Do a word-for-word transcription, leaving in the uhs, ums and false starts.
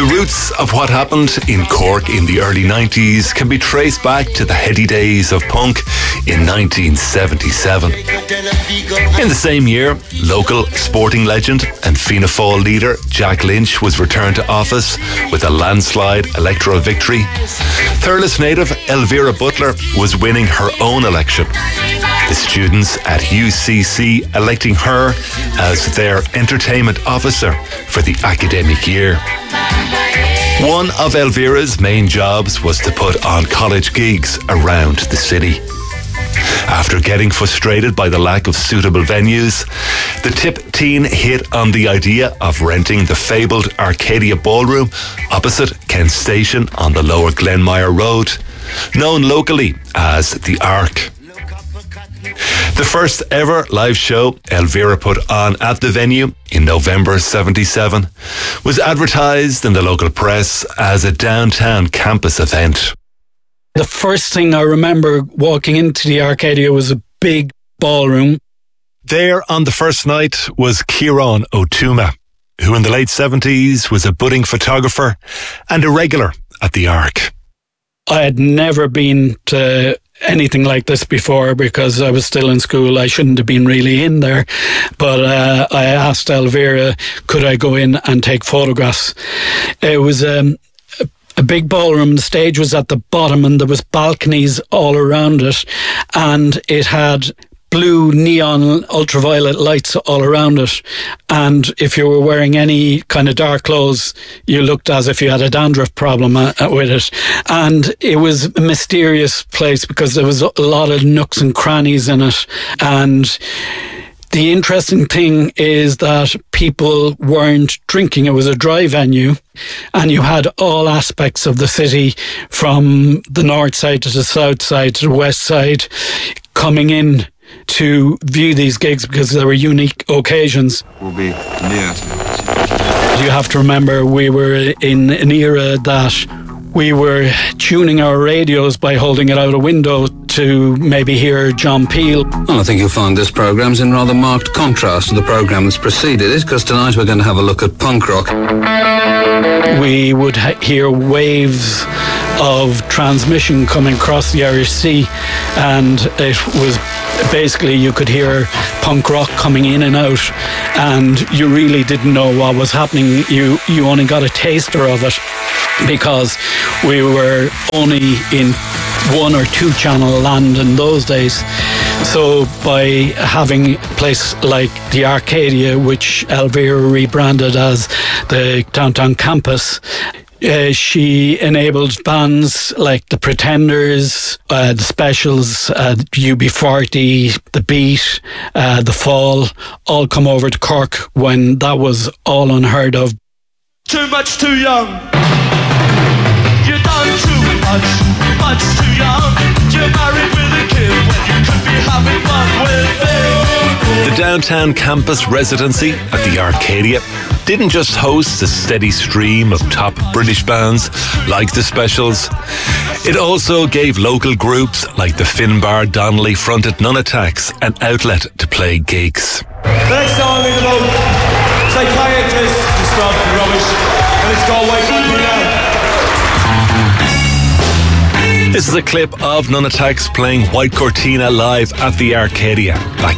The roots of what happened in Cork in the early nineties can be traced back to the heady days of punk in nineteen seventy-seven. In the same year, local sporting legend and Fianna Fáil leader Jack Lynch was returned to office with a landslide electoral victory. Thurles native Elvira Butler was winning her own election. The students at U C C electing her as their entertainment officer for the academic year. One of Elvira's main jobs was to put on college gigs around the city. After getting frustrated by the lack of suitable venues, the Tip teen hit on the idea of renting the fabled Arcadia Ballroom opposite Kent Station on the Lower Glenmire Road, known locally as the Ark. The first ever live show Elvira put on at the venue in November seventy-seven was advertised in the local press as a downtown campus event. The first thing I remember walking into the Arcadia was a big ballroom. There on the first night was Kieran O'Tuma, who in the late seventies was a budding photographer and a regular at the Ark. I had never been to anything like this before because I was still in school. I shouldn't have been really in there, but uh, I asked Elvira, could I go in and take photographs? It was um, a big ballroom. The stage was at the bottom and there was balconies all around it, and it had blue neon ultraviolet lights all around it, and if you were wearing any kind of dark clothes you looked as if you had a dandruff problem uh, with it. And it was a mysterious place because there was a lot of nooks and crannies in it. And the interesting thing is that people weren't drinking. It was a dry venue, and you had all aspects of the city, from the north side to the south side to the west side, coming in to view these gigs because they were unique occasions. Will be near. You have to remember, we were in an era that we were tuning our radios by holding it out a window to maybe hear John Peel. Well, I think you'll find this programme's in rather marked contrast to the programme that's preceded it, because tonight we're going to have a look at punk rock. We would ha- hear waves of transmission coming across the Irish Sea, and it was basically, you could hear punk rock coming in and out, and you really didn't know what was happening. You you only got a taster of it because we were only in one or two channel land in those days. So by having a place like the Arcadia, which Elvira rebranded as the downtown campus, Uh, she enabled bands like the Pretenders, uh, the Specials, uh, U B forty, the Beat, uh, the Fall, all come over to Cork when that was all unheard of. Too much too young. You done too much, much too young. You're married with a kid when you could be having fun with me. The downtown campus residency at the Arcadia didn't just host a steady stream of top British bands like the Specials. It also gave local groups like the Finbar Donnelly fronted Nun Attacks an outlet to play gigs. The next song is about psychiatrists and stuff and rubbish, and it's called Wake Up Me Now. This is a clip of Nun Attacks playing White Cortina live at the Arcadia back